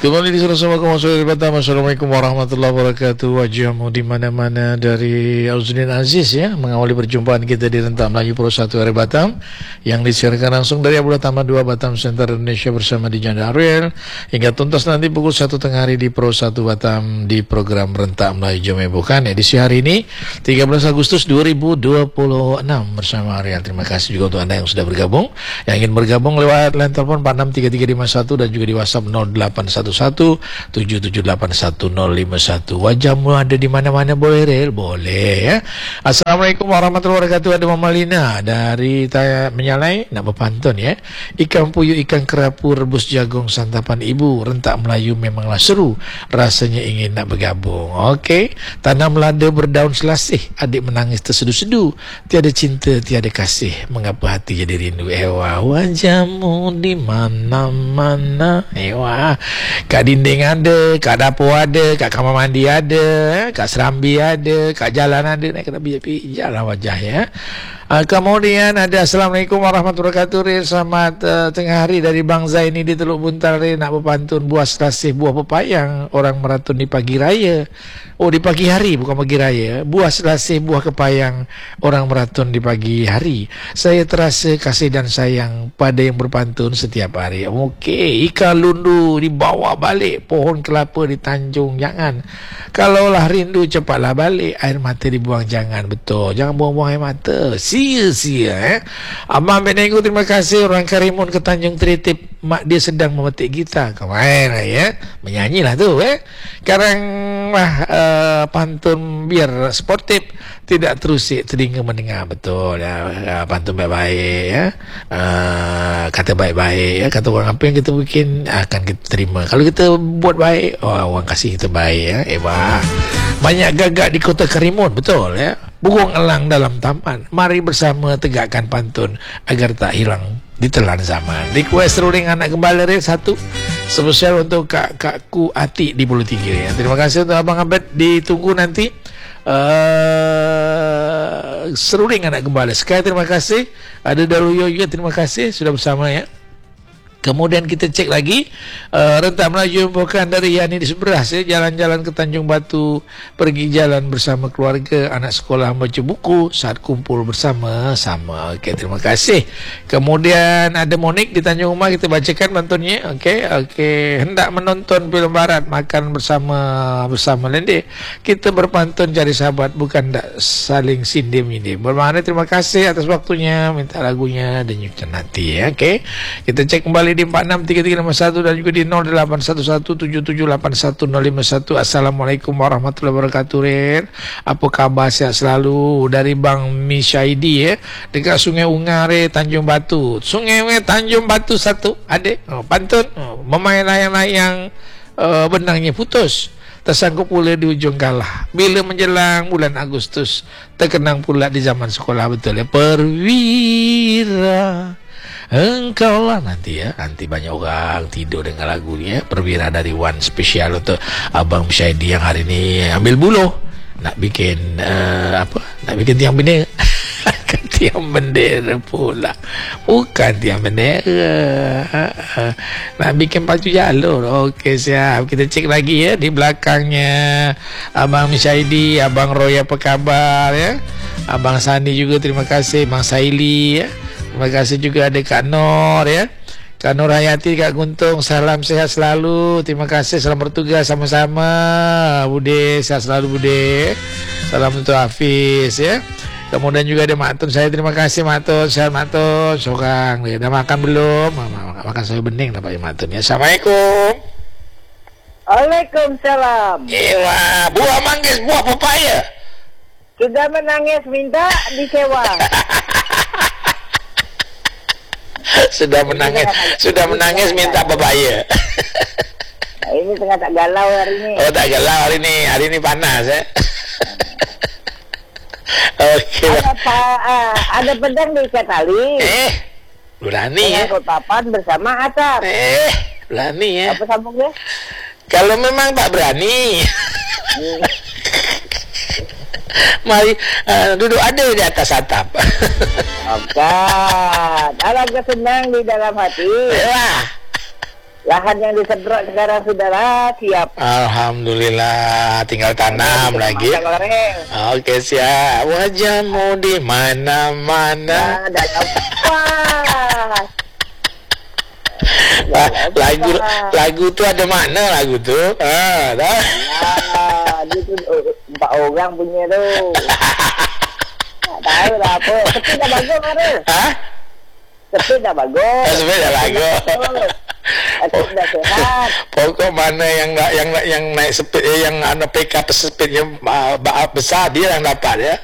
Kembali di Assalamualaikum warahmatullahi wabarakatuh. Wajahmu di mana-mana dari Azuddin Aziz ya, mengawali perjumpaan kita di Rentak Melayu Pro 1 hari Batam yang disiarkan langsung dari Abdullah Taman 2 Batam Center Indonesia bersama di Janda Ariel hingga tuntas nanti pukul 1 tengah hari di Pro 1 Batam di program Rentak Melayu Jom Bukan edisi hari ini 13 Agustus 2026 bersama Ariel. Terima kasih juga untuk Anda yang sudah bergabung, yang ingin bergabung lewat line telepon 463351 dan juga di WhatsApp 0811-7781-051. Wajahmu ada di mana-mana boleh Rel? Boleh ya. Assalamualaikum warahmatullahi wabarakatuh. Ada Mama Lina dari Menyalai nak berpantun ya. Ikan puyuh, ikan kerapu, rebus jagung, santapan ibu. Rentak Melayu memanglah seru, rasanya ingin nak bergabung. Okey. Tanam lada berdaun selasih, adik menangis tersedu-sedu. Tiada cinta, tiada kasih, mengapa hati jadi rindu. Ewa, wajahmu di mana-mana. Ewa, kat dinding ada, kat dapur ada, kat kamar mandi ada, kat serambi ada, kat jalan ada. Naik kena pijak-pijak lah wajah ya. Kemudian ada Assalamualaikum warahmatullahi wabarakatuh. Selamat tengah hari dari Bang Zaini di Teluk Buntal. Nak berpantun buah selasih, buah pepayang, orang meratun di pagi raya. Oh, di pagi hari bukan pagi raya. Buah selasih, buah kepayang, orang meratun di pagi hari. Saya terasa kasih dan sayang pada yang berpantun setiap hari. Okey, ikan lundu dibawa balik, pohon kelapa di Tanjung jangan. Kalaulah rindu cepatlah balik, air mata dibuang jangan. Betul, jangan buang-buang air mata. Sia-sia Abang Benenggu terima kasih. Orang Karimun ke Tanjung Tritip, mak dia sedang memetik gitar. Kemarin ya, menyanyilah tu sekarang lah pantun biar sportif, tidak terusik telinga mendengar. Betul ya, pantun baik-baik ya, kata baik-baik ya, kata orang apa yang kita bikin akan kita terima. Kalau kita buat baik, orang kasih kita baik ya. Banyak gagak di kota Karimun, betul ya. Burung elang dalam taman, mari bersama tegakkan pantun agar tak hilang ditelan zaman. Request ruling anak gembala rel 1 spesial untuk kakku Atik di Pulau Tiga ya. Terima kasih untuk Abang Abed, ditunggu nanti seruling anak gembala. Sekali terima kasih. Ada Daruyo juga terima kasih sudah bersama ya. Kemudian kita cek lagi Rentak Melayu bukan dari Yani di seberang ya. Jalan-jalan ke Tanjung Batu, pergi jalan bersama keluarga, anak sekolah baca buku saat kumpul bersama-sama. Okey, terima kasih. Kemudian ada Monik di Tanjung Umar, kita bacakan pantunnya. Okey, hendak menonton filem barat, makan bersama lende. Kita berpantun cari sahabat, bukan tak saling sindim-indim. Bermakna terima kasih atas waktunya, minta lagunya dan nyucian hati ya. Okey, kita cek kembali di 463351 dan juga di 0811778101. Assalamualaikum warahmatullahi wabarakatuh. Apa khabar, sehat selalu dari Bang Mishaidi ya, dekat Sungai Ungare Tanjung Batu. Sungai Tanjung Batu 1 adik pantun memain layang-layang benangnya putus, tersangkut pula di ujung galah. Bila menjelang bulan Agustus, terkenang pula di zaman sekolah. Betul ya, perwira engkau lah. Nanti banyak orang tidur dengan lagu ni ya. Perwira dari One spesial untuk Abang Syaidi yang hari ni ambil buluh nak bikin nak bikin tiang bendera. Tiang bendera pula, bukan tiang bendera, nak bikin pacu jalur. Okey, siap. Kita cek lagi ya di belakangnya Abang Syaidi. Abang Roy apa khabar ya. Abang Sani juga terima kasih. Bang Saili ya, terima kasih juga. Ada Kak Nur ya, Kak Nur Hayati, Kak Guntung, salam sehat selalu. Terima kasih, selamat bertugas sama-sama. Bude, sehat selalu Bude. Salam untuk Hafiz ya. Kemudian juga ada Mak Tun saya, terima kasih Mak Tun, sehat Mak Tun. Seorang dia dah makan belum? Makan sayur bening dapat Mak Tun ya. Assalamualaikum. Waalaikumsalam. Ewa, buah manggis, buah pepaya. Sudah menangis minta disewa. Sudah menangis minta pepaya. Ini tengah tak galau hari ini. Oh, tak galau hari ini. Hari ini panas ya. Okey. Ada pedang diikat tali. Berani ya. Dengan papan bersama atap. Berani ya. Apa sambungnya? Kalau memang tak berani. Mari duduk ada di atas atap. Bukan. Alangkah senang di dalam hati. Lahan yang disedot sekarang sudah siap. Alhamdulillah, tinggal tanam lagi. Masak goreng. Oke, siap. Wajahmu di mana-mana. Dalam pas. Lagu tu ada makna lagu tu. Dah. Dia tu 4 orang punya tu. Tak tahu lah apa. Sepit dah bagus mana? Sepit dah bagus. Sepit dah bagus. Sepit dah sehat. Pokok mana yang naik sepit, yang ada PK pesepitnya besar, dia yang dapat ya.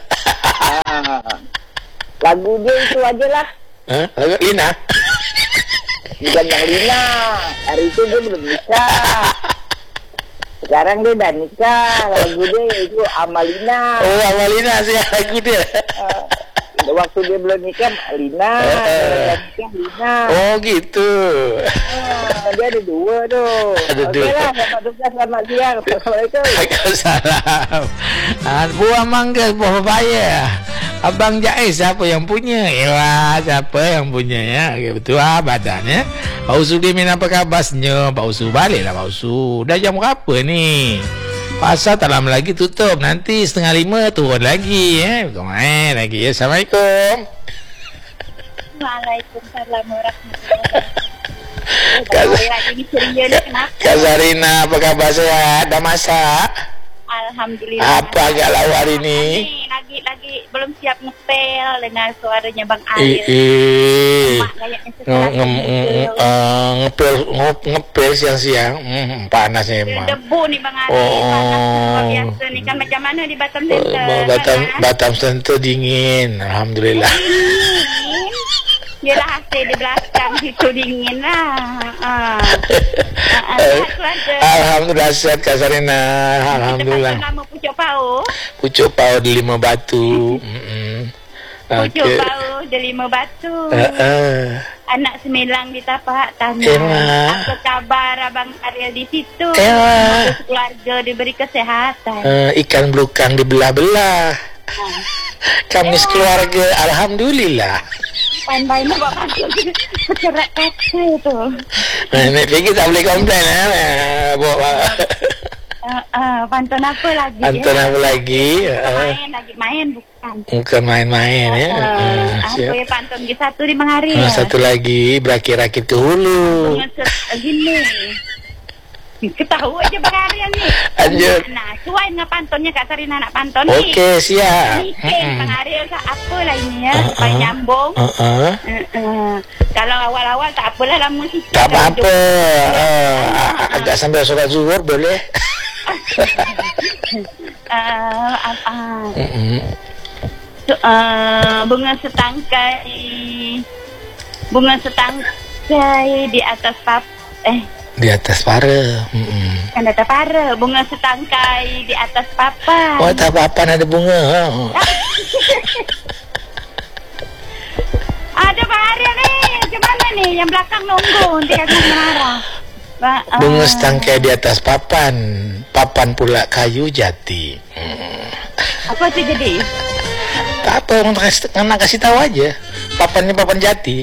Lagu dia itu aja lah. Lagu Lina. Bukan yang Lina. Hari itu dia belum nikah. Sekarang dia dah nikah. Lagu dia itu Amalina. Oh, Amalina sih lagu dia. Waktu dia belum nikah Lina. Nikah Lina. Oh gitu. Dia ada 2 tu. Okey lah. Selamat siang. Assalamualaikum. Waalaikumsalam. Buah mangga, buah papaya. Abang Jais siapa yang punya? Ewa, siapa yang punya ya? Okay, betul badan ya. Pak Usu Dimin apa khabar? Senyum. Pak Usu baliklah Pak Usu. Dah jam berapa ni? Pasar tak lama lagi tutup. Nanti 4:30 turun lagi ya. Bukan main lagi ya. Assalamualaikum. Waalaikumsalam warahmatullahi wabarakatuh. Kak Zarina apa khabar, sehat? Dah masak? Alhamdulillah. Apa agak lawa hari ni? Lagi belum siap ngepel dengan suaranya Bang Ariel. Ngepel siang-siang. Panasnya emang. Debu nih Bang Ariel. Panas luar biasa nih kan, macam mana di Batam Center? Batam Center dingin. Alhamdulillah. Yalah AC di belakang situ dingin lah. Alhamdulillah sehat Kak Sarina. Alhamdulillah. Kita nama Pucuk Pau. Pucuk Pau di 5 Batu. Pucuk Pau di 5 Batu. Anak 9 di tapak tanah. Apa kabar Abang Ariel di situ? Keluarga diberi kesehatan. Ikan belukang dibelah-belah. Kami sekeluarga alhamdulillah. Main-main buat pantun bercerak kata tu. Nek pergi tak boleh komplain Pantun apa lagi? Pantun apa lagi? Main bukan. Bukan main-main ya. Apa ya pantun ke satu di Mangari. Satu lagi berakit-rakit ke hulu. Gini. Ketahu aja Bang Ariel ni. Lanjut. Nah, cuai dengan pantunnya Kak Sarina nak pantun ni. Okey, siap. Bang Ariel apa lah ini ya, supaya nyambung. Kalau awal-awal tak apalah lah musik. Tak apa-apa. Agak sambil solat zuhur boleh. Bunga setangkai di atas di atas para. Kan ada para. Bunga setangkai di atas papan. Oh, tak papan ada bunga. Ada Bang Ariel ni. Macam mana ni? Yang belakang nunggu. Dia akan marah. Bunga setangkai di atas papan. Papan pula kayu jati. Apa tu jadi? Tak apa, orang nak kasih tahu aja. Papannya papan jati.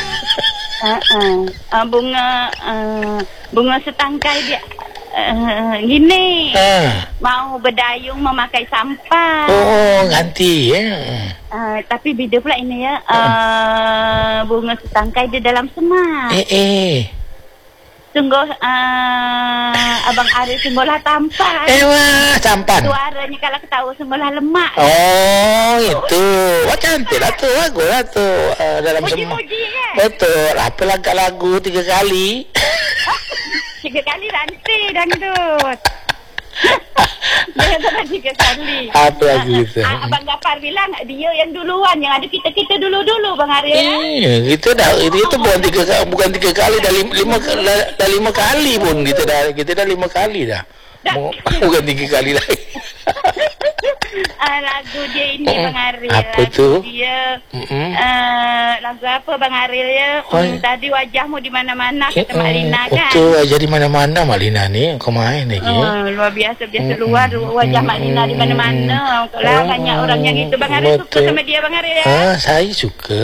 Bunga setangkai dia gini. Mau berdayung memakai sampah. Oh, ganti ya. Tapi beda pula ini ya. Bunga setangkai di dalam semak. Sungguh Abang Ariel sungguhlah tampan. Wah, tampan. Suaranya kalau ketawa sungguhlah lemak. Oh, itu. Wah, cantik lah tu. Bagus lah tu. Dalam semak. Puji-puji kan? Betul. Apa lagu 3 kali? 3 kali nanti dangdut. Dia dah 3 kali. Apa lagi itu? Abang Gafar bilang dia yang duluan, yang ada kita dulu Bang Ariel. Itu bukan 3 kali, dah 5 kali pun kita dah 5 kali dah. Bukan 3 kali lagi. Lagu dia ini Bang Aril. Apa lagu tu? Dia lagu apa Bang Aril ya? Tadi wajahmu di mana-mana kata Mak Lina kan. Betul, wajah di mana-mana Mak Lina ni. Kau main lagi. Luar biasa luar wajah Mak Lina di mana-mana. Kalau banyak orang yang itu Bang Aril suka sama dia Bang Aril ya. Saya suka.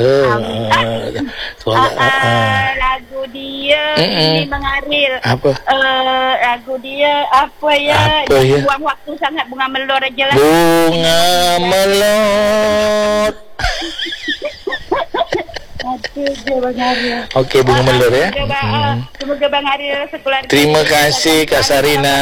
Lagu dia ini Bang Aril. Apa? Lagu dia apa ya? Buang waktu sangat bunga melor aja lah. Bunga melor. Okey, bunga melor ya. Semoga Bang Aril sekeluarga. Terima kasih Kak Sarina.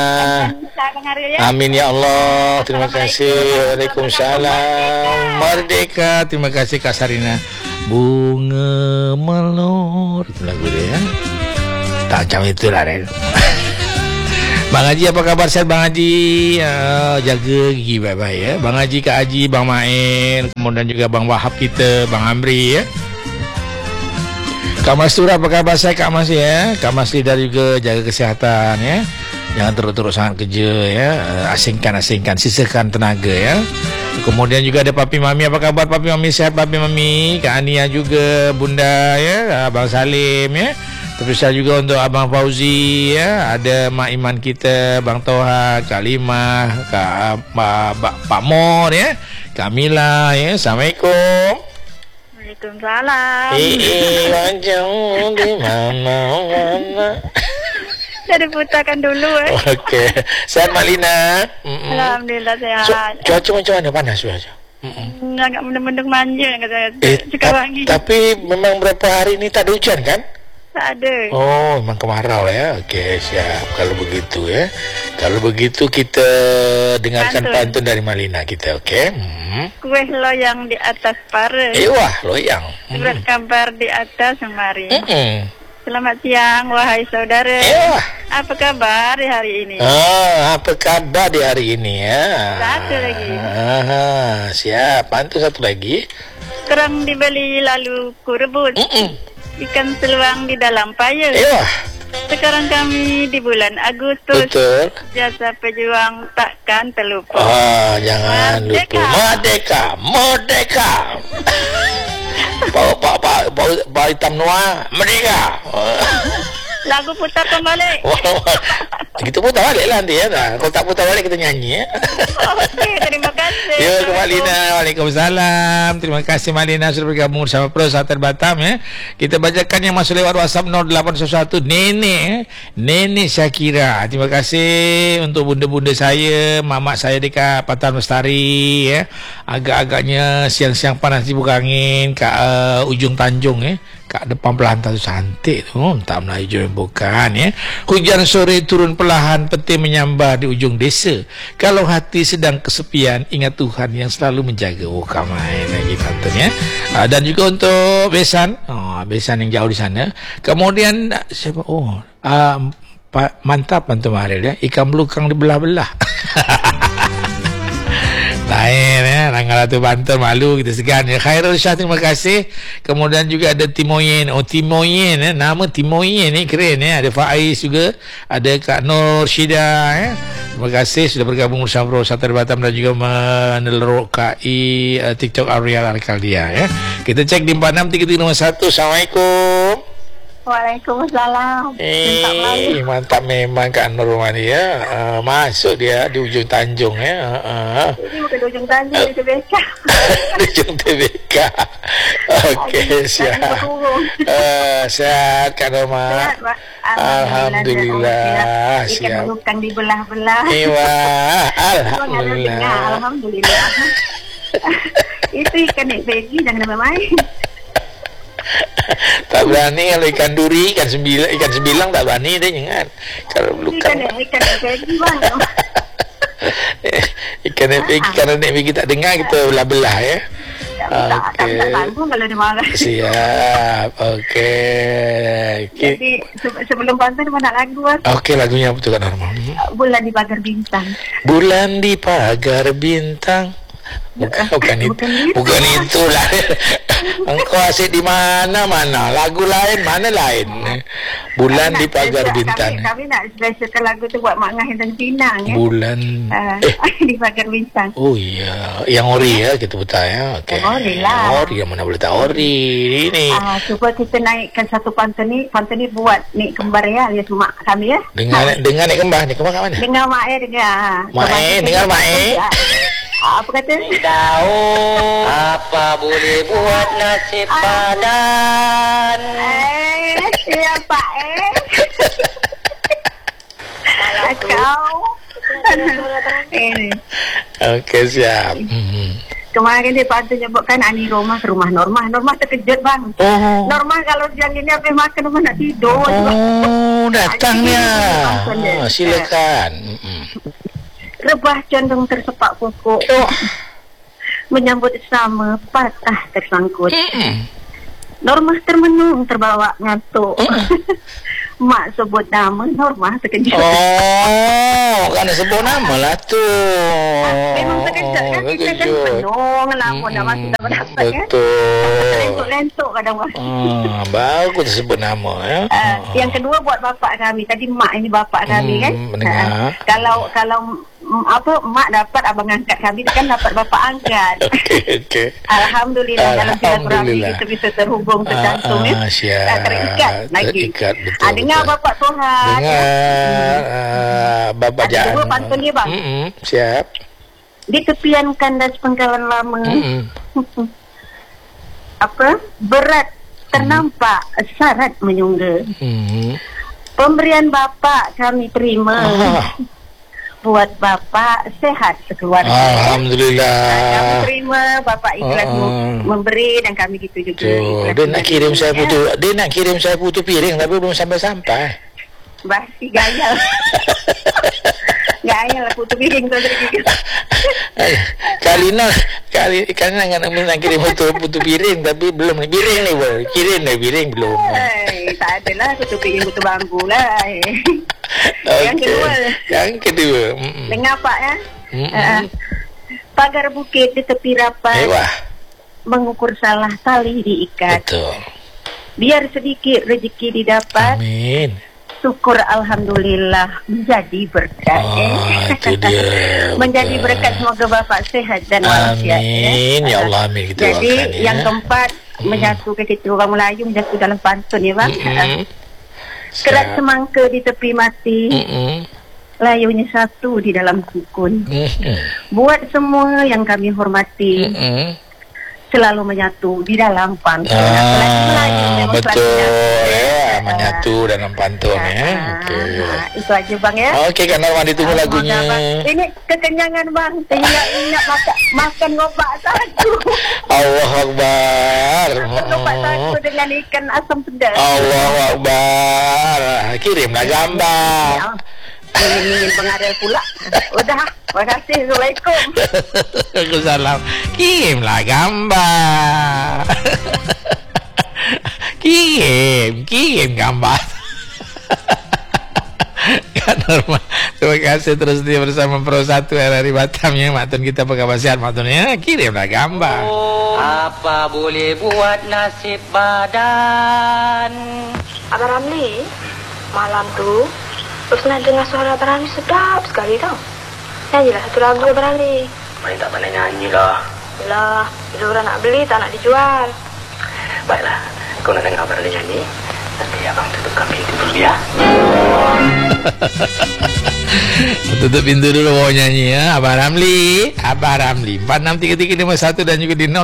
Amin ya Allah. Terima kasih. Waalaikumsalam. Merdeka. Terima kasih Kak Sarina. Bunga melor. Itu lagu dia ya. Tak macam itulah Ren. Bang Haji apa khabar? Sehat Bang Haji? Jaga gigi baik-baik ya. Bang Haji, Kak Haji, Bang Mail, kemudian juga Bang Wahab kita, Bang Amri ya. Kak Mastura apa khabar? Saya Kak Mas ya. Kak Mas Lidah juga jaga kesihatan ya. Jangan teruk-teruk sangat kerja ya. Asingkan, sisakan tenaga ya. Kemudian juga ada Papi Mami, apa khabar Papi Mami? Sehat Papi Mami. Kak Ania juga, Bunda ya, Abang Salim ya. Teruslah juga untuk Abang Fauzi ya, ada Mak Iman kita, Bang Toha, Kak Limah, Pak Mor ya, Kak Mila ya. Assalamualaikum. Waalaikumsalam. Wajah di mana-mana. Jadi putarkan dulu Okey. Sehat Mak Lina? Alhamdulillah sehat. Cuaca macam mana? Panas cuaca? Agak mendung-mendung manja kata sekarang ni. Tapi memang berapa hari ni tak ada hujan kan? Tak ada. Oh, memang kemarau ya. Okey, siap. Kalau begitu ya. Kalau begitu kita dengarkan pantun dari Malina kita, okey? Kuih loyang di atas pare. Wah, loyang. Surat kabar di atas semari. Selamat siang wahai saudara. Apa kabar di hari ini? Apa kabar di hari ini ya? Satu lagi. Siap. Pantun satu lagi. Kerang dibeli lalu ku rebus. Ikan seluang di dalam payung. Sekarang kami di bulan Agustus. Betul. Jasa pejuang takkan terlupa. Jangan lupa. Merdeka. Bau hitam noa. Merdeka. Lagu putar kembali. Kita putar balik lah nanti ya. Kalau tak putar balik kita nyanyi ya. Okey, terima kasih. Ya, Kak Lina. Waalaikumsalam. Terima kasih Mak Lina sudah bergabung bersama Pro Sahabat Batam ya. Kita bacakan yang masuk lewat WhatsApp 0811 Nenek Syakira. Terima kasih untuk bunda-bunda saya, mamak saya dekat Patan Lestari ya. Agak-agaknya siang-siang panas di buka angin kat ujung Tanjung ya. Kat depan Pelantar tu cantik tu. Tak Melayu je bukan ya. Hujan sore turun perlahan, petir menyambar di ujung desa. Kalau hati sedang kesepian, ingat Tuhan yang selalu menjaga. Kau main lagi pantun ya. Dan juga untuk Besan. Besan yang jauh di sana. Kemudian siapa? Mantap pantun Maril ya. Ikan belukang dibelah-belah. Lain ya, Rangga Ratu Banten malu kita segan ya. Khairul Syah terima kasih. Kemudian juga ada Timoyen. Timoyen ya, nama Timoyen ni keren ya. Ada Faiz juga, ada Kak Nur Syida ya. Terima kasih sudah bergabung bersama Pro Sahabat Batam dan juga menerokai TikTok Ariel Arkaldia ya. Kita cek di 463351. Assalamualaikum. Waalaikumsalam. Mantap memang Kak Nur Rumani ya. Masuk dia di ujung Tanjung ya. Ini bukan di ujung Tanjung, di TBK. Di ujung TBK. Okey, siap. Sihat Kak Norma. Alhamdulillah. Ikan belukang dibelah-belah. Alhamdulillah. Itu ikan nek begi jangan main. Tak berani kalau ikan duri, ikan sembilang tak berani dia jangan. Kalau belukang ikan pegi bang. Ikan pegi, kalau nek pegi tak dengar kita belah-belah ya. Tak tanggung kalau dia marah. Siap. Okey. Jadi sebelum pantun mana lagu? Okey, lagunya apa tu Kak Norma? Bulan di Pagar Bintang. Bulan di Pagar Bintang. Bukan itu lah. Engkau asyik di mana-mana. Lagu lain, mana lain? Bulan di pagar bintang. Kami nak specialkan lagu tu buat Mak Ngah dan Pinang ya. Bulan di pagar bintang. Oh iya, yang ori ya kita putar ya. Okey. Ori lah. Ori yang mana boleh tahu ori ni. Cuba kita naikkan satu pantun ni buat Nik Kembar ya, alias mak kami ya. Dengan Nik Kembar, Nik Kembar kat mana? Dengan mak dengar. Mak dengar mak apa kata? Tahu apa boleh buat nasib padan. Siapa kau? Okey, siap. Kemarin dia pantun nyebutkan Ani rumah Norma terkejut bang. Norma kalau siang ini habis makan rumah nak tidur. Datangnya. Silakan. Rebah condong tersepak pokok. Menyambut sama patah tersangkut. Norma termenung terbawa ngantuk. Mak sebut nama Norma terkejut. Kerana sebut nama lah tu. Memang terkejut kan. Kita kan menung lama nak masuk dapat kan. Betul. Lentuk-lentuk kadang baru tersebut nama ya. Yang kedua buat bapak kami. Tadi mak ini bapak kami kan. Kalau mak dapat abang angkat kami kan dapat bapak angkat. Okey. Alhamdulillah dalam silaturahmi kita bisa terhubung tercantum ya. Terikat lagi. Betul. Dengar bapak Tuhan. Dengar bapak Ada dua pantun dia bang. Siap. Di tepian kandas pengkalan lama. Berat ternampak syarat menyungga. Pemberian bapak kami terima. Buat bapak sehat sekeluarga. Alhamdulillah. Kami terima bapak ikhlas memberi dan kami gitu juga. Dia nak kirim saya putu piring tapi belum sampai. Basi gaya. Gaya lah putu piring tu tadi. Kali nak kirim putu piring tapi belum piring ni kirim dah piring belum. Tak adalah putu piring putu bambu lah. Yang kedua. Dengar Pak ya. Pagar bukit di tepi rapat. Mengukur salah tali diikat. Betul. Biar sedikit rezeki didapat. Amin. Syukur alhamdulillah menjadi berkat. Itu dia. Menjadi berkat semoga bapak sehat dan walafiat. Amin. Ya Allah amin kita doakan. Jadi yang keempat menyatukan kita orang Melayu menyatu dalam pantun ya bang. Kerat semangka di tepi mati. Layunya satu di dalam sukun. Buat semua yang kami hormati. Selalu menyatu di dalam pantun. Betul ya, menyatu dalam pantun ya. Itu aja bang ya. Okey kan Norma ditunggu lagunya. Ini kekenyangan bang. Saya ingat makan ngobak satu. Allahu Akbar. Ngobak satu dengan ikan asam pedas. Allahu Akbar. Kirimlah gambar. Ingin pengaril pula. Udah. Terima kasih. Assalamualaikum. Waalaikumsalam. Kirimlah gambar. Kirim gambar. Kak Norma, terima kasih terus dia bersama Pro 1 RRI Batam ya. Maktun kita pegawai sehat maktunnya. Kirimlah gambar. Apa boleh buat nasib badan. Abang Ramli, malam tu terus nak dengar suara Abang Ramli sedap sekali tau. Nyanyilah satu lagu Abang Ramli. Main tak pandai nyanyi lah. Lah, bila orang nak beli tak nak dijual. Baiklah, kau nak dengar Abang Ramli nyanyi. Nanti abang tutupkan pintu dulu ya. Tutup pintu dulu mau nyanyi ya. Abang Ramli 463351 dan juga di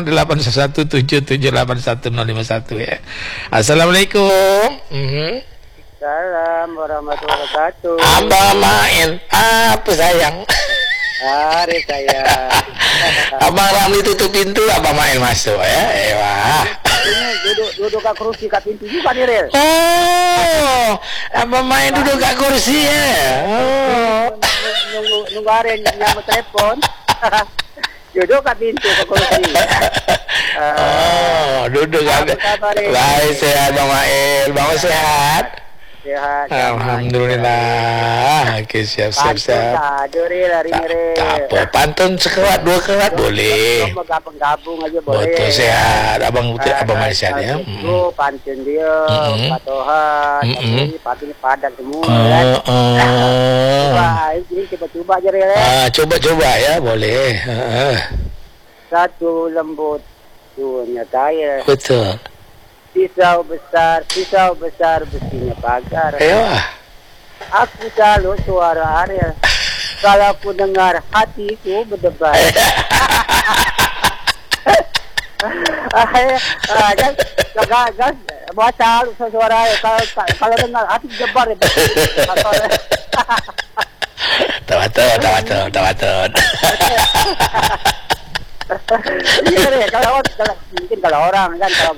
0817781051 ya. Assalamualaikum. Assalamualaikum warahmatullahi wabarakatuh. Abang Mail, apa sayang? Hari saya. Abang Ramli tutup pintu, Abang Mail masuk ya. Ewah. Duduk kat kerusi kat pintu juga ni Rel. Oh, Abang Mail duduk kat kursi ya. Nunggu hari yang bertelefon. Duduk kat pintu kat kerusi. Duduk kat. Baik sehat Abang Mail. Bang sehat. sehat. Alhamdulillah. Okey, siap. Ada hari ni. Tak apa. Pantun sekerat, 2 kerat boleh. Gabung aja boleh. Betul, sehat. Abang Malaysia ya. Pantun dia, patohan, pantun padan semua kan. Cuba je Coba ya, boleh. Satu lembut, duanya kaya. Betul. Pisau besar besinya pagar. Ewa. Aku selalu suara Ariel. Kalau aku dengar hatiku berdebar. Jangan baca suara Ariel. Kalau dengar hati berdebar. Tawaton. Iya, kalau orang kan kalau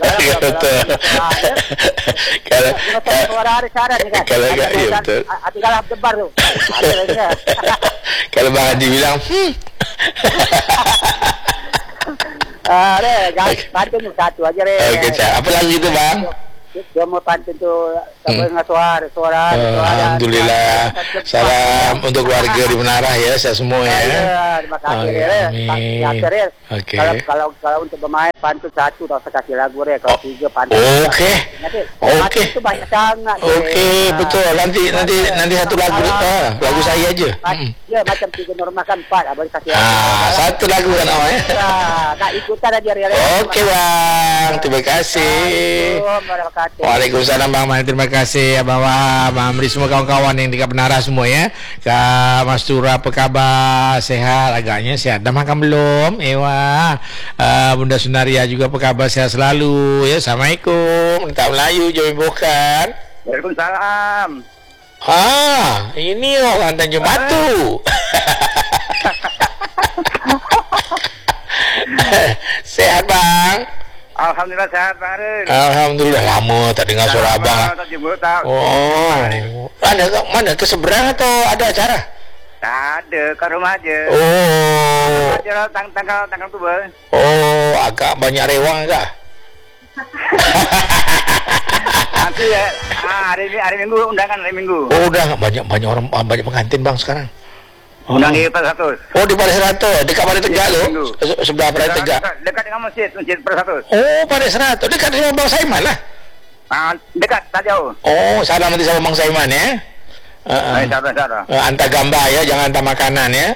hati galap debar tu. Kalau Bang Haji bilang pantun satu aja Okey, apa lagi tu Bang? Cuma pantun tu dengan suara. Alhamdulillah. Salam untuk keluarga di Menarah ya, saya semua ya. Terima kasih. Okey. Kalau untuk bermain pantun satu tak usah kasih lagu kalau 3 pantun. Okey. Itu banyak sangat. Okey, betul. Nanti satu lagu lagu saya aja. Ya, macam 3 normal kan 4 abang kasih. Satu lagu kan awak ya. Tak ikutan aja Ria. Okey Bang, terima kasih. Waalaikumsalam Bang Man. Terima kasih Abang Wahab, Amri, semua kawan-kawan yang dekat Menara semua ya. Kak Mas Tura, apa khabar? Sehat agaknya sehat. Dah makan belum? Ewa. Bunda Sunaria juga apa khabar? Sehat selalu ya. Assalamualaikum. Tak Melayu jom bukan. Waalaikumsalam. Ini orang Tanjung Batu. Sehat Bang. Alhamdulillah sehat Bang Arun. Alhamdulillah, lama tak dengar suara Abang. Mana ke seberang atau ada acara? Tak ada, kat rumah aja. Acara tanggal tu ber. Agak banyak rewang agak. Nanti hari Minggu undangan hari Minggu. Dah banyak orang, banyak pengantin Bang sekarang. Undang di Paras 100. Di Paras 100, dekat Paras Tegak tu. Sebelah Paras Tegak. Dekat dengan masjid Paras 100. Paras 100, dekat dengan Bang Saiman lah. Dekat, tak jauh. Salam nanti sama Bang Saiman ya. Sabar. Hantar gambar ya, jangan hantar makanan ya.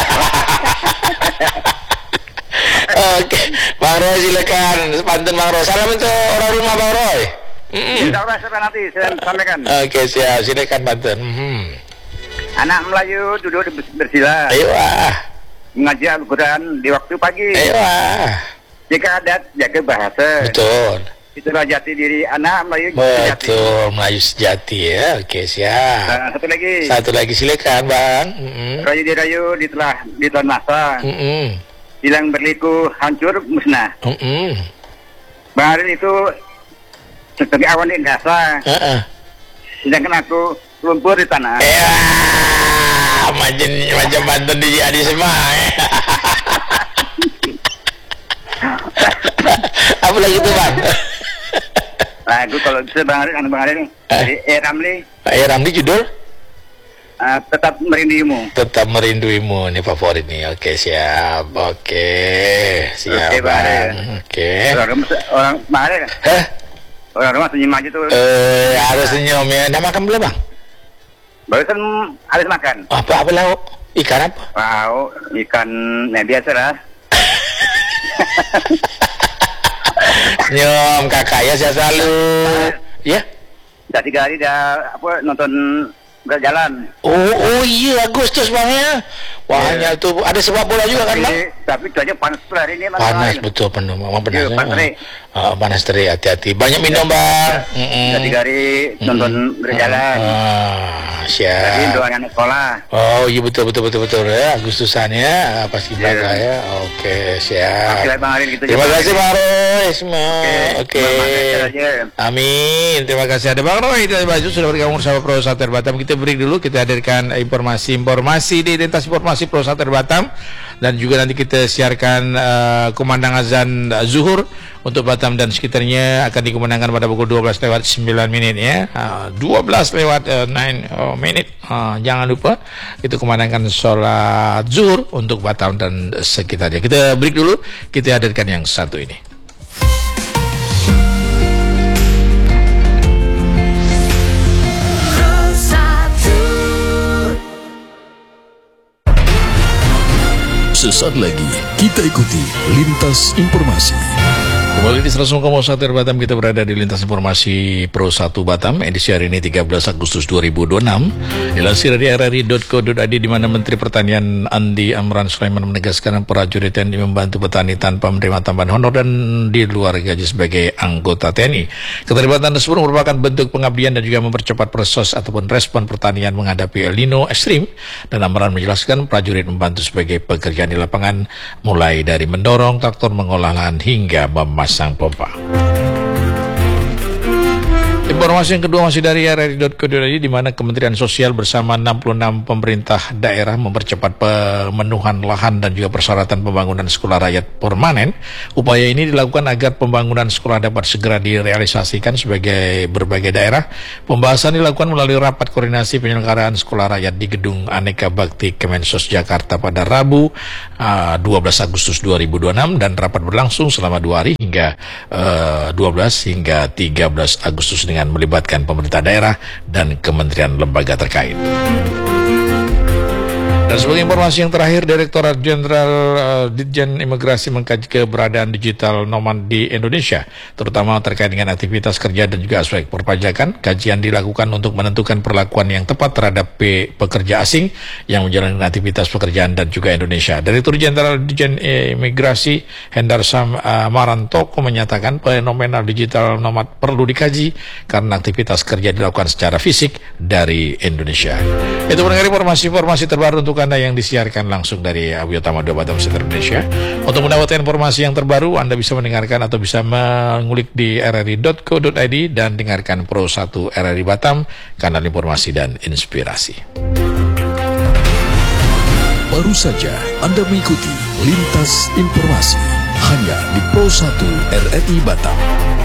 Okey, Bang Roy silakan. Pantun Bang Roy. Salam untuk orang rumah Bang Roy. Sabar nanti saya sampaikan. Okey, siap. Silakan pantun. Anak Melayu duduk bersila. Mengaji Al-Quran di waktu pagi. Jika adat, jaga bahasa. Betul. Itulah jati diri anak Melayu. Betul, Melayu sejati ya. Okey, siap. Satu lagi silakan Bang. Rayu dirayu ditelan masa. Hilang berliku, hancur musnah. Bang Aril itu sebagai awan di angkasa. Sedangkan aku lumpur di tanah. Macam pantun di Adi Semah. Apa lagi tu Bang? Lagu kalau bisa Bang Aril dari Ramli judul? Tetap Merinduimu. Tetap Merinduimu, ni favorit ni. Okey, siap. Okey, siap Bang. Okey. Orang Bang Aril. Orang rumah senyum aja tu. Harus senyum ya. Dah makan belum Bang? Barusan habis makan. Apa lauk? Ikan apa? Ikan biasa lah. Senyum kakak ya, saya selalu. Ya? Dah 3 hari dah nonton berjalan. Iya, Agustus Bang ya. Banyak tu. Ada sebab bola juga kan Bang? Tapi cuaca panas hari ni. Panas betul penuh. Memang panas. Panas terik. Hati-hati. Banyak minum Bang. Dah 3 hari nonton berjalan. Siap. Tadi doa anak sekolah. Iya betul ya. Agustusan ya. Pasti belajar ya. Okey, siap. Terima kasih Bang Roy semua. Okey. Amin. Terima kasih ada Bang Roy. Dari Baju sudah bergabung bersama Pro Sater Batam kita. kita break dulu, kita hadirkan informasi di Lintas Informasi Pro 1 Batam, dan juga nanti kita siarkan kumandang azan zuhur untuk Batam dan sekitarnya akan dikumandangkan pada pukul 12:09 ya. 12:09 menit. Jangan lupa kita kumandangkan sholat zuhur untuk Batam dan sekitarnya. Kita break dulu, kita hadirkan yang satu ini. Sesaat lagi kita ikuti Lintas Informasi. Kembali di 100,1 Batam, kita berada di Lintas Informasi Pro 1 Batam, edisi hari ini 13 Agustus 2026. Dilansir dari rri.co.id, di mana Menteri Pertanian Andi Amran Sulaiman menegaskan prajurit TNI membantu petani tanpa menerima tambahan honor dan di luar gaji sebagai anggota TNI. Keterlibatan tersebut merupakan bentuk pengabdian dan juga mempercepat proses ataupun respon pertanian menghadapi El Nino ekstrim, dan Amran menjelaskan prajurit membantu sebagai pekerjaan di lapangan, mulai dari mendorong traktor mengolah lahan hingga memasang pompa. Informasi yang kedua masih dari rri.co.id, di mana Kementerian Sosial bersama 66 pemerintah daerah mempercepat pemenuhan lahan dan juga persyaratan pembangunan sekolah rakyat permanen. Upaya ini dilakukan agar pembangunan sekolah dapat segera direalisasikan sebagai berbagai daerah. Pembahasan dilakukan melalui rapat koordinasi penyelenggaraan sekolah rakyat di Gedung Aneka Bakti Kemensos Jakarta pada Rabu 12 Agustus 2026, dan rapat berlangsung selama 2 hari hingga 12 hingga 13 Agustus dengan melibatkan pemerintah daerah dan kementerian lembaga terkait. Dan sebagai informasi yang terakhir, Direktorat Jenderal Ditjen Imigrasi mengkaji keberadaan digital nomad di Indonesia, terutama terkait dengan aktivitas kerja dan juga aspek perpajakan. Kajian dilakukan untuk menentukan perlakuan yang tepat terhadap pekerja asing yang menjalankan aktivitas pekerjaan dan juga Indonesia. Direktur Jenderal Ditjen Imigrasi Hendarsam Marantoko menyatakan fenomena digital nomad perlu dikaji karena aktivitas kerja dilakukan secara fisik dari Indonesia. Itu mendengar informasi terbaru untuk Anda yang disiarkan langsung dari Abiotama 2 Batam Center Indonesia. Untuk mendapatkan informasi yang terbaru, Anda bisa mendengarkan atau bisa mengulik di rri.co.id dan dengarkan Pro 1 RRI Batam, kanal informasi dan inspirasi. Baru saja Anda mengikuti Lintas Informasi hanya di Pro 1 RRI Batam.